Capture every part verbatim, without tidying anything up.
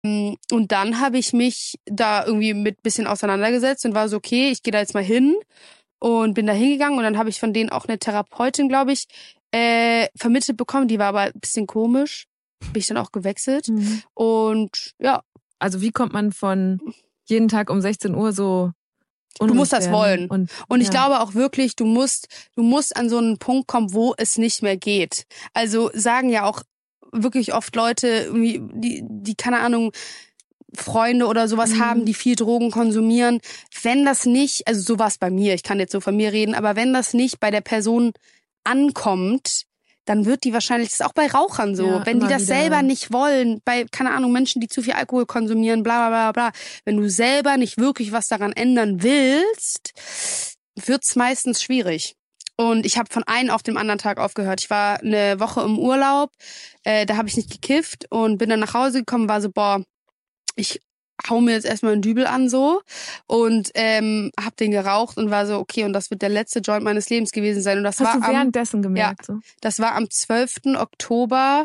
Und dann habe ich mich da irgendwie mit ein bisschen auseinandergesetzt und war so, okay, ich gehe da jetzt mal hin und bin da hingegangen und dann habe ich von denen auch eine Therapeutin, glaube ich, äh, vermittelt bekommen. Die war aber ein bisschen komisch. Bin ich dann auch gewechselt. Mhm. Und ja. Also wie kommt man von jeden Tag um sechzehn Uhr so Du musst das wollen. Und, und ich ja. glaube auch wirklich, du musst, du musst an so einen Punkt kommen, wo es nicht mehr geht. Also sagen ja auch wirklich oft Leute, irgendwie, die, die, keine Ahnung, Freunde oder sowas mhm. haben, die viel Drogen konsumieren. Wenn das nicht, also so war es bei mir, ich kann jetzt so von mir reden, aber wenn das nicht bei der Person ankommt, dann wird die wahrscheinlich, das ist auch bei Rauchern so, ja, wenn die das wieder. selber nicht wollen, bei, keine Ahnung, Menschen, die zu viel Alkohol konsumieren, bla bla bla bla, wenn du selber nicht wirklich was daran ändern willst, wird's meistens schwierig. Und ich habe von einem auf den anderen Tag aufgehört. Ich war eine Woche im Urlaub, äh, da habe ich nicht gekifft und bin dann nach Hause gekommen, war so, boah, ich hau mir jetzt erstmal einen Dübel an so und ähm, hab den geraucht und war so, okay, und das wird der letzte Joint meines Lebens gewesen sein. Und das Hast war du währenddessen am, gemerkt? Ja, so? Das war am zwölften Oktober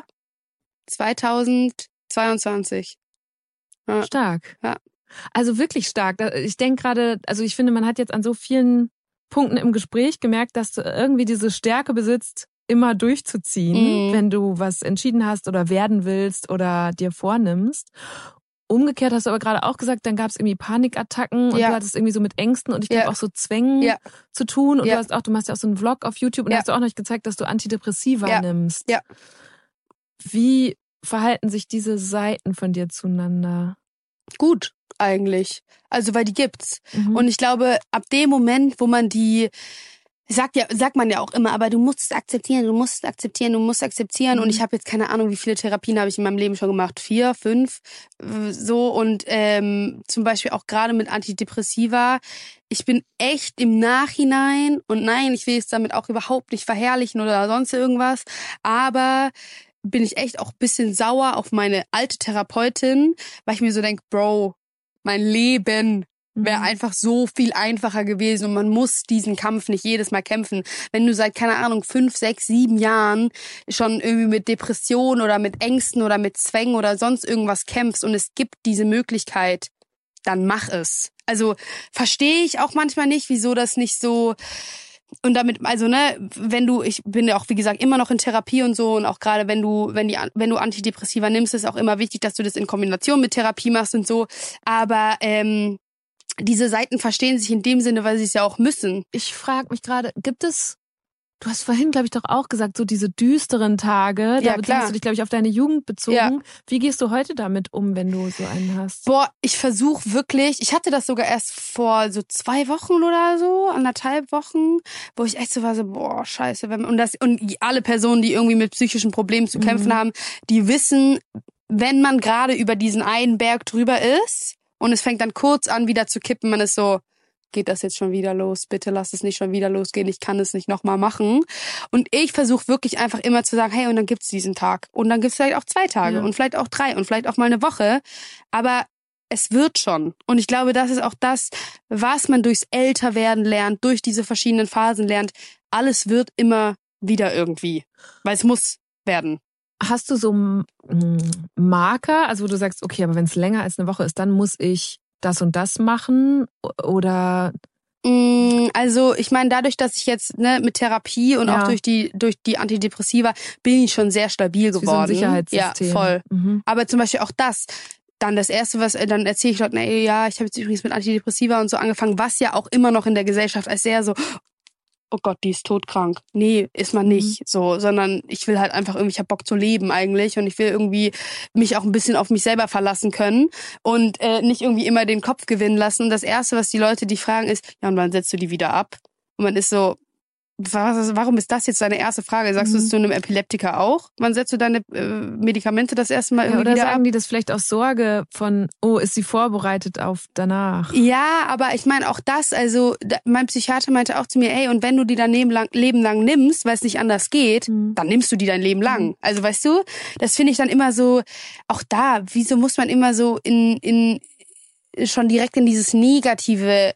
zweitausendzweiundzwanzig. Ja. Stark. Ja. Also wirklich stark. Ich denke gerade, also ich finde, man hat jetzt an so vielen Punkten im Gespräch gemerkt, dass du irgendwie diese Stärke besitzt, immer durchzuziehen, mhm. wenn du was entschieden hast oder werden willst oder dir vornimmst. Umgekehrt hast du aber gerade auch gesagt, dann gab es irgendwie Panikattacken und ja. du hattest irgendwie so mit Ängsten und ich glaube ja. auch so Zwängen ja. zu tun. Und ja. du hast auch, du machst ja auch so einen Vlog auf YouTube und ja. hast du auch noch nicht gezeigt, dass du Antidepressiva ja. nimmst. Ja. Wie verhalten sich diese Seiten von dir zueinander? Gut, eigentlich. Also, weil die gibt's. Mhm. Und ich glaube, ab dem Moment, wo man die, sagt ja, sagt man ja auch immer, aber du musst es akzeptieren, du musst es akzeptieren, du musst akzeptieren. Mhm. Und ich habe jetzt keine Ahnung, wie viele Therapien habe ich in meinem Leben schon gemacht. Vier, fünf, so. Und ähm, zum Beispiel auch gerade mit Antidepressiva. Ich bin echt im Nachhinein, und nein, ich will es damit auch überhaupt nicht verherrlichen oder sonst irgendwas, aber bin ich echt auch ein bisschen sauer auf meine alte Therapeutin, weil ich mir so denke, Bro, mein Leben wäre einfach so viel einfacher gewesen und man muss diesen Kampf nicht jedes Mal kämpfen. Wenn du seit, keine Ahnung, fünf, sechs, sieben Jahren schon irgendwie mit Depressionen oder mit Ängsten oder mit Zwängen oder sonst irgendwas kämpfst und es gibt diese Möglichkeit, dann mach es. Also verstehe ich auch manchmal nicht, wieso das nicht so. Und damit, also ne, wenn du, ich bin ja auch wie gesagt immer noch in Therapie und so und auch gerade wenn du, wenn die, wenn du Antidepressiva nimmst, ist auch immer wichtig, dass du das in Kombination mit Therapie machst und so. Aber ähm, diese Seiten verstehen sich in dem Sinne, weil sie es ja auch müssen. Ich frage mich gerade, gibt es, du hast vorhin, glaube ich, doch auch gesagt, so diese düsteren Tage, ja, da klar. hast du dich, glaube ich, auf deine Jugend bezogen. Ja. Wie gehst du heute damit um, wenn du so einen hast? Boah, ich versuche wirklich, ich hatte das sogar erst vor so zwei Wochen oder so, anderthalb Wochen, wo ich echt so war so, boah, scheiße. Wenn, und, das, und alle Personen, die irgendwie mit psychischen Problemen zu kämpfen mhm. haben, die wissen, wenn man gerade über diesen einen Berg drüber ist und es fängt dann kurz an, wieder zu kippen, man ist so, geht das jetzt schon wieder los? Bitte lass es nicht schon wieder losgehen. Ich kann es nicht nochmal machen. Und ich versuche wirklich einfach immer zu sagen, hey, und dann gibt's diesen Tag. Und dann gibt's vielleicht auch zwei Tage ja. und vielleicht auch drei und vielleicht auch mal eine Woche. Aber es wird schon. Und ich glaube, das ist auch das, was man durchs Älterwerden lernt, durch diese verschiedenen Phasen lernt. Alles wird immer wieder irgendwie. Weil es muss werden. Hast du so Marker, also wo du sagst, okay, aber wenn es länger als eine Woche ist, dann muss ich das und das machen oder? Also ich meine, dadurch, dass ich jetzt ne mit Therapie und ja. auch durch die durch die Antidepressiva bin ich schon sehr stabil geworden. Wie so ein Sicherheitssystem. Ja, voll. Mhm. Aber zum Beispiel auch das, dann das Erste, was dann erzähle ich Leuten, ey, ja, ich habe jetzt übrigens mit Antidepressiva und so angefangen, was ja auch immer noch in der Gesellschaft als sehr so, oh Gott, die ist todkrank. Nee, ist man nicht. Mhm. So, sondern ich will halt einfach irgendwie, ich hab Bock zu leben eigentlich und ich will irgendwie mich auch ein bisschen auf mich selber verlassen können und äh, nicht irgendwie immer den Kopf gewinnen lassen. Und das Erste, was die Leute dich fragen, ist, ja, und wann setzt du die wieder ab? Und man ist so, was, warum ist das jetzt deine erste Frage? Sagst mhm. du es zu einem Epileptiker auch? Wann setzt du deine äh, Medikamente das erste Mal irgendwie ja, oder wieder sagen ab? Die das vielleicht aus Sorge von, oh, ist sie vorbereitet auf danach? Ja, aber ich meine auch das, also da, mein Psychiater meinte auch zu mir, ey, und wenn du die dein Leben lang, Leben lang nimmst, weil es nicht anders geht, mhm. dann nimmst du die dein Leben lang. Mhm. Also weißt du, das finde ich dann immer so, auch da, wieso muss man immer so in in schon direkt in dieses Negative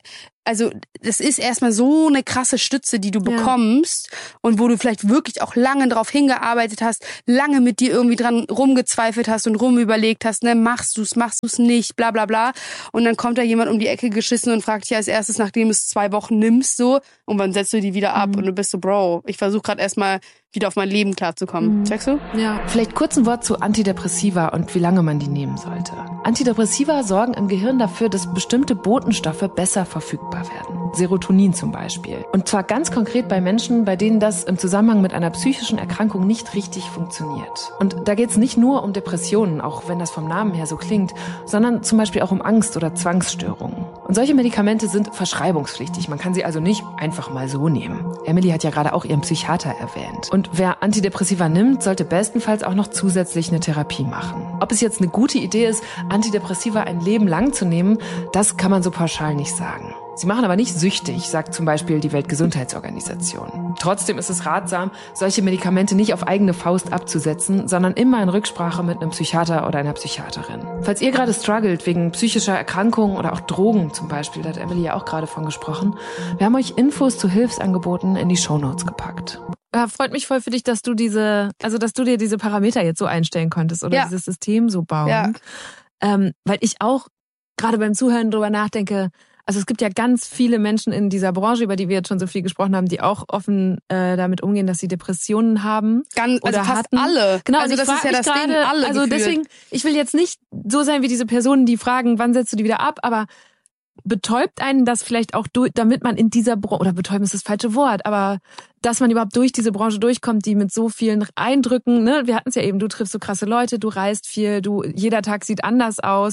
also das ist erstmal so eine krasse Stütze, die du bekommst ja. und wo du vielleicht wirklich auch lange drauf hingearbeitet hast, lange mit dir irgendwie dran rumgezweifelt hast und rumüberlegt hast, ne, machst du's, machst du's nicht, bla bla bla. Und dann kommt da jemand um die Ecke geschissen und fragt dich als erstes, nachdem du es zwei Wochen nimmst, so, und wann setzt du die wieder ab? Mhm. Und du bist so, Bro, ich versuche gerade erstmal wieder auf mein Leben klarzukommen. Mhm. Checkst du? Ja. Vielleicht kurz ein Wort zu Antidepressiva und wie lange man die nehmen sollte. Antidepressiva sorgen im Gehirn dafür, dass bestimmte Botenstoffe besser verfügbar werden. Serotonin zum Beispiel. Und zwar ganz konkret bei Menschen, bei denen das im Zusammenhang mit einer psychischen Erkrankung nicht richtig funktioniert. Und da geht es nicht nur um Depressionen, auch wenn das vom Namen her so klingt, sondern zum Beispiel auch um Angst- oder Zwangsstörungen. Und solche Medikamente sind verschreibungspflichtig. Man kann sie also nicht einfach mal so nehmen. Emily hat ja gerade auch ihren Psychiater erwähnt. Und wer Antidepressiva nimmt, sollte bestenfalls auch noch zusätzlich eine Therapie machen. Ob es jetzt eine gute Idee ist, Antidepressiva ein Leben lang zu nehmen, das kann man so pauschal nicht sagen. Sie machen aber nicht süchtig, sagt zum Beispiel die Weltgesundheitsorganisation. Trotzdem ist es ratsam, solche Medikamente nicht auf eigene Faust abzusetzen, sondern immer in Rücksprache mit einem Psychiater oder einer Psychiaterin. Falls ihr gerade struggelt wegen psychischer Erkrankungen oder auch Drogen zum Beispiel, da hat Emily ja auch gerade von gesprochen, wir haben euch Infos zu Hilfsangeboten in die Shownotes gepackt. Ja, freut mich voll für dich, dass du diese, also dass du dir diese Parameter jetzt so einstellen konntest oder ja. dieses System so bauen. Ja. Ähm, weil ich auch gerade beim Zuhören drüber nachdenke, also es gibt ja ganz viele Menschen in dieser Branche, über die wir jetzt schon so viel gesprochen haben, die auch offen äh, damit umgehen, dass sie Depressionen haben. Ganz, also oder fast hatten. alle. Genau, also und ich das ist ja das grade, Ding, alle Also gefühlt. Deswegen, ich will jetzt nicht so sein wie diese Personen, die fragen, wann setzt du die wieder ab, aber betäubt einen das vielleicht auch durch, damit man in dieser Branche, oder betäuben ist das falsche Wort, aber dass man überhaupt durch diese Branche durchkommt, die mit so vielen Eindrücken, ne, wir hatten es ja eben, du triffst so krasse Leute, du reist viel, du, jeder Tag sieht anders aus.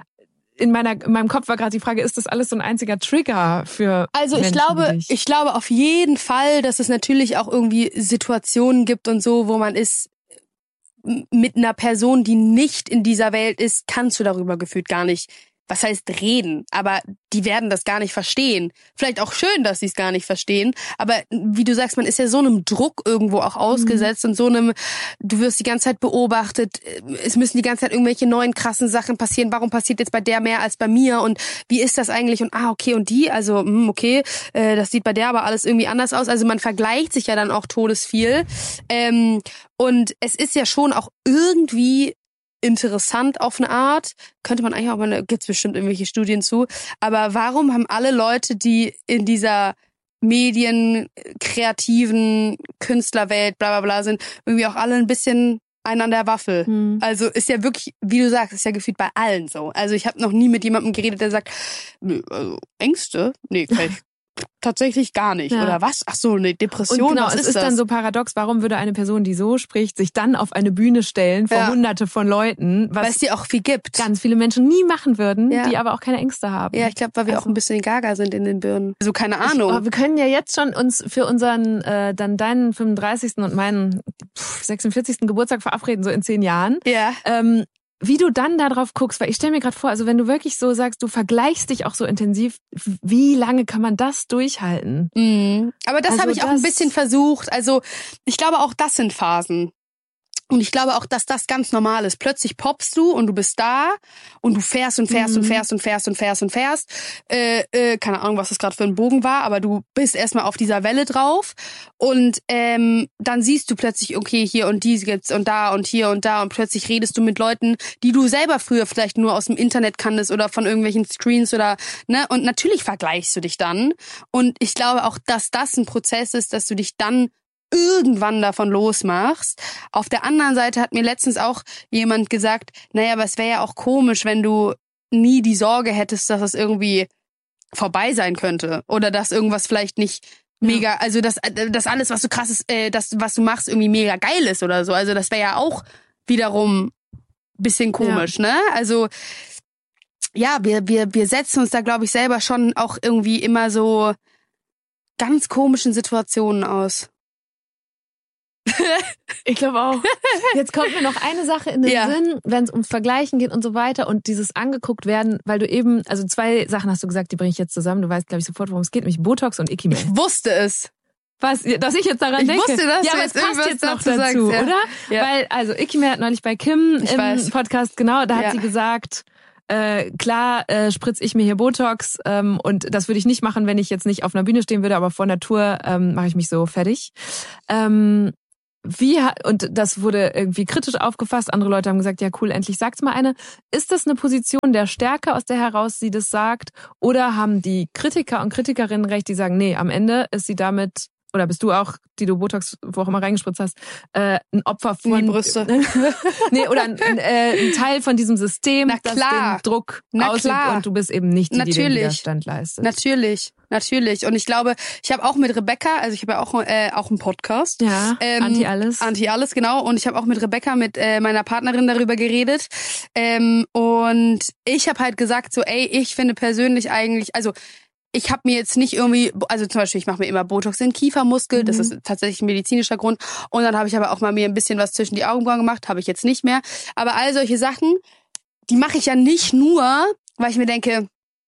In meiner, in meinem Kopf war gerade die Frage, ist das alles so ein einziger Trigger für Also ich Menschen glaube, wie dich? ich glaube auf jeden Fall, dass es natürlich auch irgendwie Situationen gibt und so, wo man ist mit einer Person, die nicht in dieser Welt ist, kannst du darüber gefühlt gar nicht, was heißt reden, aber die werden das gar nicht verstehen. Vielleicht auch schön, dass sie es gar nicht verstehen, aber wie du sagst, man ist ja so einem Druck irgendwo auch ausgesetzt mhm. und so einem, du wirst die ganze Zeit beobachtet, es müssen die ganze Zeit irgendwelche neuen krassen Sachen passieren, warum passiert jetzt bei der mehr als bei mir und wie ist das eigentlich und ah, okay, und die, also okay, äh, das sieht bei der aber alles irgendwie anders aus, also man vergleicht sich ja dann auch todesviel ähm, und es ist ja schon auch irgendwie interessant auf eine Art. Könnte man eigentlich auch mal, gibt's bestimmt irgendwelche Studien zu. Aber warum haben alle Leute, die in dieser Medien, kreativen Künstlerwelt, bla bla bla sind, irgendwie auch alle ein bisschen einen an der Waffel? Hm. Also ist ja wirklich, wie du sagst, ist ja gefühlt bei allen so. Also ich habe noch nie mit jemandem geredet, der sagt, nö, also Ängste? Nee, vielleicht tatsächlich gar nicht. Ja. Oder was? Ach so, eine Depression, und genau, was es ist ist das? Dann so paradox, warum würde eine Person, die so spricht, sich dann auf eine Bühne stellen vor ja. hunderte von Leuten, was weil es die auch viel gibt. Ganz viele Menschen nie machen würden, ja. die aber auch keine Ängste haben. Ja, ich glaube, weil wir also, auch ein bisschen gaga sind in den Birnen. Also keine Ahnung. Ich, aber wir können ja jetzt schon uns für unseren, äh, dann deinen fünfunddreißigsten und meinen pff, sechsundvierzigsten Geburtstag verabreden, so in zehn Jahren. Ja. Ähm, wie du dann da drauf guckst, weil ich stelle mir gerade vor, also wenn du wirklich so sagst, du vergleichst dich auch so intensiv, wie lange kann man das durchhalten? Mhm. Aber das also habe ich auch ein bisschen versucht. Also ich glaube, auch das sind Phasen. Und ich glaube auch, dass das ganz normal ist. Plötzlich poppst du und du bist da und du fährst und fährst mhm. und fährst und fährst und fährst und fährst. Äh, äh, keine Ahnung, was das gerade für ein Bogen war, aber du bist erstmal auf dieser Welle drauf und ähm, dann siehst du plötzlich, okay, hier und die gibt's und da und hier und da und plötzlich redest du mit Leuten, die du selber früher vielleicht nur aus dem Internet kanntest oder von irgendwelchen Screens oder, ne, und natürlich vergleichst du dich dann. Und ich glaube auch, dass das ein Prozess ist, dass du dich dann irgendwann davon losmachst. Auf der anderen Seite hat mir letztens auch jemand gesagt, naja, aber es wäre ja auch komisch, wenn du nie die Sorge hättest, dass es irgendwie vorbei sein könnte oder dass irgendwas vielleicht nicht mega, also dass, dass alles, was du krasses, äh, das, was du machst, irgendwie mega geil ist oder so. Also das wäre ja auch wiederum bisschen komisch, ja. ne? Also ja, wir, wir, wir setzen uns da, glaube ich, selber schon auch irgendwie immer so ganz komischen Situationen aus. Ich glaube auch. Jetzt kommt mir noch eine Sache in den ja. Sinn, wenn es ums Vergleichen geht und so weiter und dieses angeguckt werden, weil du eben, also zwei Sachen hast du gesagt, die bringe ich jetzt zusammen. Du weißt, glaube ich, sofort, worum es geht, nämlich Botox und Icky-Mail. Ich wusste es. Was, dass ich jetzt daran ich denke. Ich wusste das. Ja, aber es passt jetzt noch dazu, sagst, ja. oder? Ja. Weil, also Icky-Mail hat neulich bei Kim ich im weiß. Podcast, genau, da hat ja. sie gesagt, äh, klar äh, spritze ich mir hier Botox ähm, und das würde ich nicht machen, wenn ich jetzt nicht auf einer Bühne stehen würde, aber vor Natur ähm, mache ich mich so fertig. Ähm, wie und das wurde irgendwie kritisch aufgefasst. Andere Leute haben gesagt, ja cool, endlich sagt's mal eine. Ist das eine Position der Stärke, aus der heraus sie das sagt? Oder haben die Kritiker und Kritikerinnen recht, die sagen, nee, am Ende ist sie damit, oder bist du auch, die du Botox wo auch immer reingespritzt hast, äh, ein Opfer von... Die Brüste. nee, oder ein, äh, ein Teil von diesem System, Na das klar. den Druck Na ausübt klar. und du bist eben nicht die, Natürlich. die den Widerstand leistet. Natürlich. Natürlich. Und ich glaube, ich habe auch mit Rebecca, also ich habe ja auch äh, auch einen Podcast. Ja, ähm, Anti-Alles. Anti-Alles, genau. Und ich habe auch mit Rebecca, mit äh, meiner Partnerin darüber geredet. Ähm, und ich habe halt gesagt so, ey, ich finde persönlich eigentlich, also ich habe mir jetzt nicht irgendwie, also zum Beispiel, ich mache mir immer Botox in den Kiefermuskel, mhm. das ist tatsächlich ein medizinischer Grund. Und dann habe ich aber auch mal mir ein bisschen was zwischen die Augenbrauen gemacht, habe ich jetzt nicht mehr. Aber all solche Sachen, die mache ich ja nicht nur, weil ich mir denke,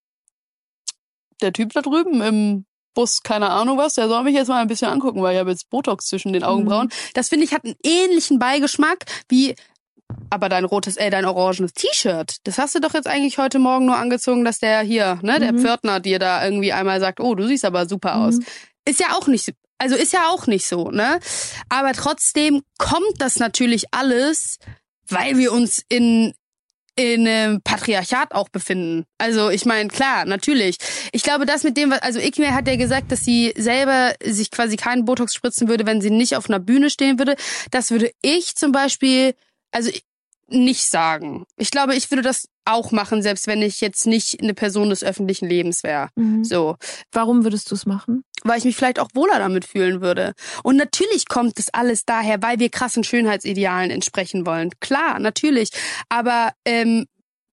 der Typ da drüben im Bus, keine Ahnung was, der soll mich jetzt mal ein bisschen angucken, weil ich habe jetzt Botox zwischen den Augenbrauen. Mhm. Das finde ich hat einen ähnlichen Beigeschmack wie, aber dein rotes, äh, dein orangenes T-Shirt, das hast du doch jetzt eigentlich heute Morgen nur angezogen, dass der hier, ne, der mhm. Pförtner dir da irgendwie einmal sagt, oh, du siehst aber super mhm. aus. Ist ja auch nicht, also ist ja auch nicht so, ne? Aber trotzdem kommt das natürlich alles, weil wir uns in in einem Patriarchat auch befinden. Also ich meine, klar, natürlich. Ich glaube, das mit dem, also Ikme hat ja gesagt, dass sie selber sich quasi keinen Botox spritzen würde, wenn sie nicht auf einer Bühne stehen würde. Das würde ich zum Beispiel, also nicht sagen. Ich glaube, ich würde das auch machen, selbst wenn ich jetzt nicht eine Person des öffentlichen Lebens wäre. Mhm. So. Warum würdest du es machen? Weil ich mich vielleicht auch wohler damit fühlen würde. Und natürlich kommt das alles daher, weil wir krassen Schönheitsidealen entsprechen wollen. Klar, natürlich. Aber ähm,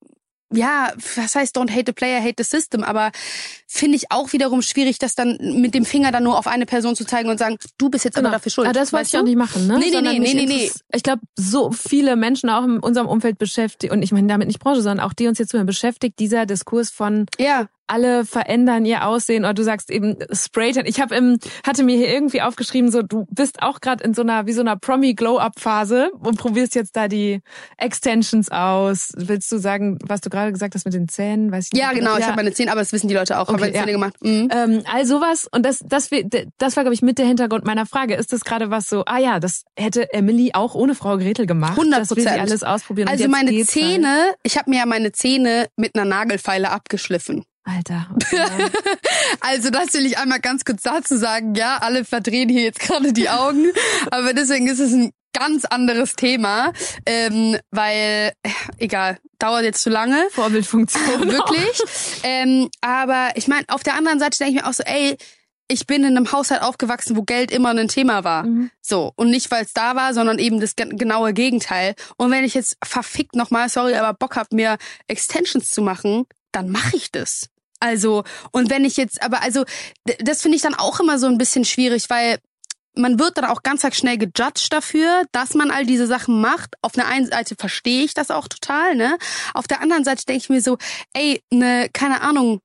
ja, was heißt don't hate the player, hate the system, aber finde ich auch wiederum schwierig, das dann mit dem Finger dann nur auf eine Person zu zeigen und sagen, du bist jetzt genau. aber dafür schuld. Aber das wollte ich auch nicht machen, ne? Nee, nee, nee, nee, nee, nee. Ich glaube, so viele Menschen auch in unserem Umfeld beschäftigt, und ich meine damit nicht Branche, sondern auch die uns jetzt zuhören, beschäftigt dieser Diskurs von ja. alle verändern ihr Aussehen, oder du sagst eben Spraytan. Ich habe im hatte mir hier irgendwie aufgeschrieben, so du bist auch gerade in so einer wie so einer Promi Glow-up Phase und probierst jetzt da die Extensions aus. Willst du sagen, was du gerade gesagt hast mit den Zähnen? Weiß ich nicht. Ja, genau, ja. Ich habe meine Zähne, aber das wissen die Leute auch. Okay, habe meine Zähne ja. gemacht. Mhm. Ähm, all sowas, und das das das war glaube ich mit der Hintergrund meiner Frage. Ist das gerade was so? Ah ja, das hätte Emily auch ohne Frau Gretel gemacht. hundert Prozent. Das will sie alles ausprobieren. Also und jetzt meine Zähne, halt. ich habe mir ja meine Zähne mit einer Nagelfeile abgeschliffen. Alter. Okay. Also das will ich einmal ganz kurz dazu sagen. Ja, alle verdrehen hier jetzt gerade die Augen. Aber deswegen ist es ein ganz anderes Thema. Ähm, weil, egal, dauert jetzt zu lange. Vorbildfunktion. Wirklich. Ähm, aber ich meine, auf der anderen Seite denke ich mir auch so, ey, ich bin in einem Haushalt aufgewachsen, wo Geld immer ein Thema war. Mhm. So. Und nicht, weil es da war, sondern eben das genaue Gegenteil. Und wenn ich jetzt verfickt nochmal, sorry, aber Bock hab, mir Extensions zu machen, dann mache ich das. Also, und wenn ich jetzt, aber also, das finde ich dann auch immer so ein bisschen schwierig, weil man wird dann auch ganz schnell gejudged dafür, dass man all diese Sachen macht. Auf der einen Seite verstehe ich das auch total, ne? Auf der anderen Seite denke ich mir so, ey, ne, keine Ahnung,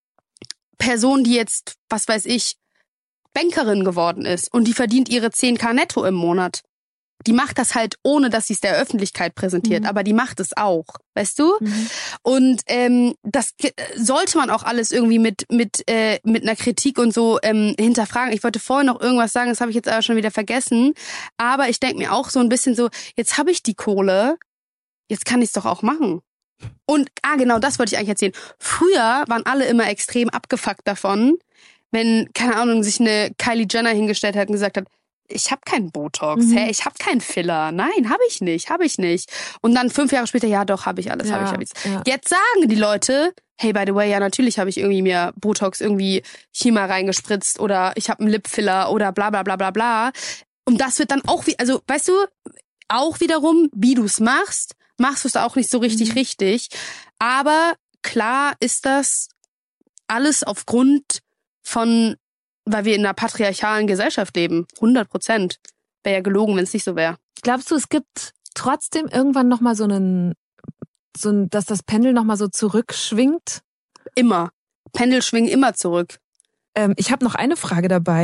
Person, die jetzt, was weiß ich, Bankerin geworden ist und die verdient ihre zehn K netto im Monat. Die macht das halt, ohne dass sie es der Öffentlichkeit präsentiert, mhm. aber die macht es auch, weißt du? Mhm. Und ähm, das sollte man auch alles irgendwie mit mit äh, mit einer Kritik und so ähm, hinterfragen. Ich wollte vorhin noch irgendwas sagen, das habe ich jetzt aber schon wieder vergessen. Aber ich denke mir auch so ein bisschen so, jetzt habe ich die Kohle, jetzt kann ich es doch auch machen. Und, ah genau, das wollte ich eigentlich erzählen. Früher waren alle immer extrem abgefuckt davon, wenn, keine Ahnung, sich eine Kylie Jenner hingestellt hat und gesagt hat, ich habe keinen Botox, mhm. hä, ich habe keinen Filler. Nein, habe ich nicht, habe ich nicht. Und dann fünf Jahre später, ja doch, habe ich alles, ja, habe ich, hab ich. Ja. Jetzt sagen die Leute, hey, by the way, ja natürlich habe ich irgendwie mir Botox irgendwie hier mal reingespritzt oder ich habe einen Lipfiller oder bla bla bla bla bla. Und das wird dann auch, wie, also weißt du, auch wiederum, wie du es machst, machst du es auch nicht so richtig mhm. richtig. Aber klar ist das alles aufgrund von, weil wir in einer patriarchalen Gesellschaft leben. hundert Prozent. Wäre ja gelogen, wenn es nicht so wäre. Glaubst du, es gibt trotzdem irgendwann nochmal so einen, so ein, dass das Pendel nochmal so zurückschwingt? Immer. Pendel schwingen immer zurück. Ähm, ich habe noch eine Frage dabei.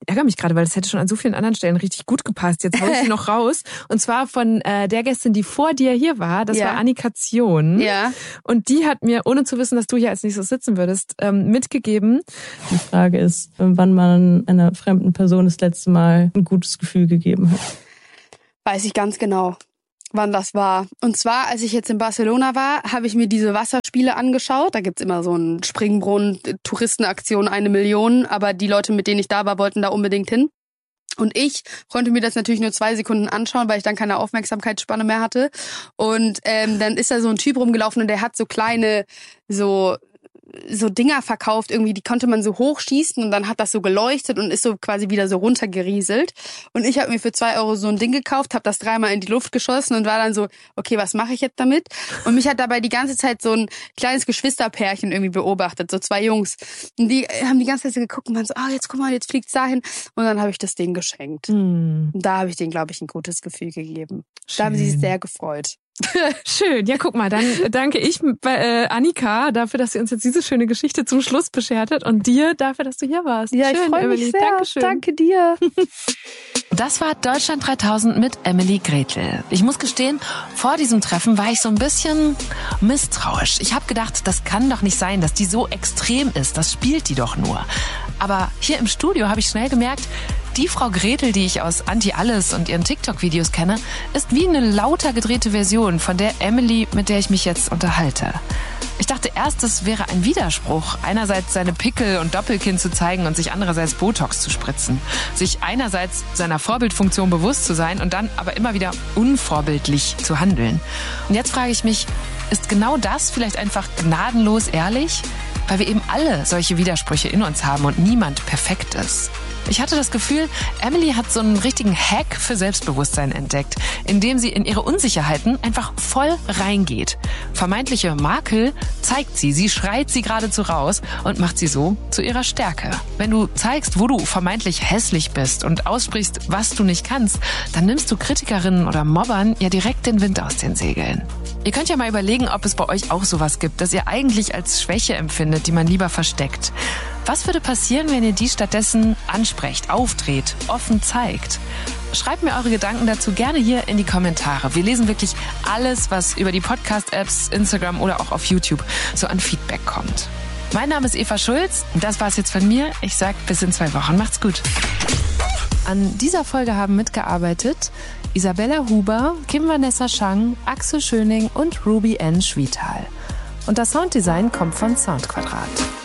ärgere mich gerade, weil das hätte schon an so vielen anderen Stellen richtig gut gepasst. Jetzt hau ich sie noch raus. Und zwar von äh, der Gästin, die vor dir hier war. Das ja. war Annika Zion. Ja. Und die hat mir, ohne zu wissen, dass du hier als nächstes sitzen würdest, ähm, mitgegeben. Die Frage ist, wann man einer fremden Person das letzte Mal ein gutes Gefühl gegeben hat. Weiß ich ganz genau, wann das war. Und zwar, als ich jetzt in Barcelona war, habe ich mir diese Wasserspiele angeschaut. Da gibt's immer so einen Springbrunnen, Touristenaktion, eine Million. Aber die Leute, mit denen ich da war, wollten da unbedingt hin. Und ich konnte mir das natürlich nur zwei Sekunden anschauen, weil ich dann keine Aufmerksamkeitsspanne mehr hatte. Und ähm, dann ist da so ein Typ rumgelaufen und der hat so kleine, so... so Dinger verkauft, irgendwie, die konnte man so hochschießen und dann hat das so geleuchtet und ist so quasi wieder so runtergerieselt. Und ich habe mir für zwei Euro so ein Ding gekauft, habe das dreimal in die Luft geschossen und war dann so, okay, was mache ich jetzt damit? Und mich hat dabei die ganze Zeit so ein kleines Geschwisterpärchen irgendwie beobachtet, so zwei Jungs. Und die haben die ganze Zeit so geguckt und waren so, ah, oh, jetzt guck mal, jetzt fliegt's dahin. Und dann habe ich das Ding geschenkt. Mm. Und da habe ich denen, glaube ich, ein gutes Gefühl gegeben. Schön. Da haben sie sich sehr gefreut. Schön, ja guck mal, dann danke ich bei äh, Annika dafür, dass sie uns jetzt diese schöne Geschichte zum Schluss beschert hat und dir dafür, dass du hier warst. Ja, Schön, ich freue mich sehr. Dankeschön. Danke dir. Das war Deutschland dreitausend mit Emily Gretel. Ich muss gestehen, vor diesem Treffen war ich so ein bisschen misstrauisch. Ich habe gedacht, das kann doch nicht sein, dass die so extrem ist. Das spielt die doch nur. Aber hier im Studio habe ich schnell gemerkt, die Frau Gretel, die ich aus Anti-Alles und ihren TikTok-Videos kenne, ist wie eine lauter gedrehte Version von der Emily, mit der ich mich jetzt unterhalte. Ich dachte erst, es wäre ein Widerspruch, einerseits seine Pickel und Doppelkinn zu zeigen und sich andererseits Botox zu spritzen. Sich einerseits seiner Vorbildfunktion bewusst zu sein und dann aber immer wieder unvorbildlich zu handeln. Und jetzt frage ich mich, ist genau das vielleicht einfach gnadenlos ehrlich? Weil wir eben alle solche Widersprüche in uns haben und niemand perfekt ist. Ich hatte das Gefühl, Emily hat so einen richtigen Hack für Selbstbewusstsein entdeckt, indem sie in ihre Unsicherheiten einfach voll reingeht. Vermeintliche Makel zeigt sie, sie schreit sie geradezu raus und macht sie so zu ihrer Stärke. Wenn du zeigst, wo du vermeintlich hässlich bist und aussprichst, was du nicht kannst, dann nimmst du Kritikerinnen oder Mobbern ja direkt den Wind aus den Segeln. Ihr könnt ja mal überlegen, ob es bei euch auch sowas gibt, das ihr eigentlich als Schwäche empfindet, die man lieber versteckt. Was würde passieren, wenn ihr die stattdessen ansprecht, aufdreht, offen zeigt? Schreibt mir eure Gedanken dazu gerne hier in die Kommentare. Wir lesen wirklich alles, was über die Podcast-Apps, Instagram oder auch auf YouTube so an Feedback kommt. Mein Name ist Eva Schulz. Das war's jetzt von mir. Ich sag bis in zwei Wochen. Macht's gut. An dieser Folge haben mitgearbeitet Isabella Huber, Kim Vanessa Schang, Axel Schöning und Ruby N. Schwietal. Und das Sounddesign kommt von Soundquadrat.